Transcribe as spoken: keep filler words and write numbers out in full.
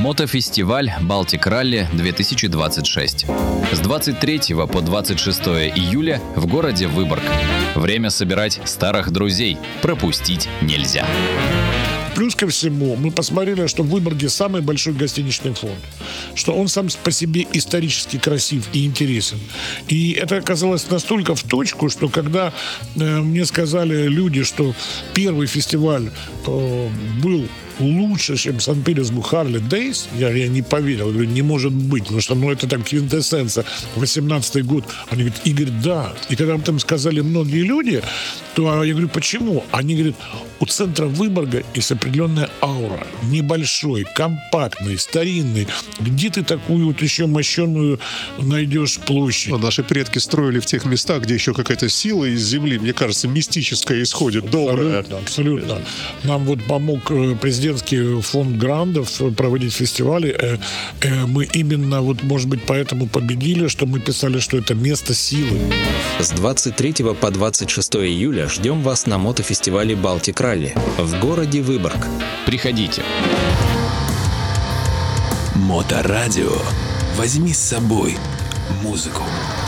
Мотофестиваль «Балтик Ралли-две тысячи двадцать шесть». С двадцать третьего по двадцать шестое июля в городе Выборг. Время собирать старых друзей. Пропустить нельзя. Плюс ко всему, мы посмотрели, что в Выборге самый большой гостиничный фонд, что он сам по себе исторически красив и интересен. И это оказалось настолько в точку, что когда э, мне сказали люди, что первый фестиваль э, был лучше, чем Санкт-Петербург Harley Days, я, я не поверил, я говорю, не может быть, потому что ну, это так квинтэссенция, восемнадцатый год. Они говорят, Игорь, да. И когда там сказали многие люди, то я говорю, почему? Они говорят, у центра Выборга есть определенная аура, небольшой, компактный, старинный. Где ты такую вот еще мощенную найдешь площадь? Но наши предки строили в тех местах, где еще какая-то сила из земли, мне кажется, мистическая исходит, добрая. Абсолютно, абсолютно. Нам вот помог президент Президентский фонд грандов проводить фестивали. Э, э, мы именно, вот, может быть, поэтому победили, что мы писали, что это место силы. С двадцать третьего по двадцать шестое июля ждем вас на мотофестивале «Балтик Ралли» в городе Выборг. Приходите. Моторадио. Возьми с собой музыку.